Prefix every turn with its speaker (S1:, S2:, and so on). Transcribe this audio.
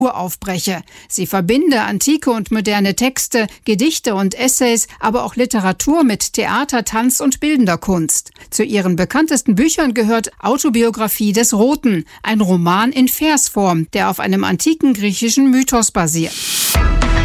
S1: aufbreche. Sie verbinde antike und moderne Texte, Gedichte und Essays, aber auch Literatur mit Theater, Tanz und bildender Kunst. Zu ihren bekanntesten Büchern gehört Autobiografie des Roten, ein Roman in Versform, der auf einem antiken griechischen Mythos basiert.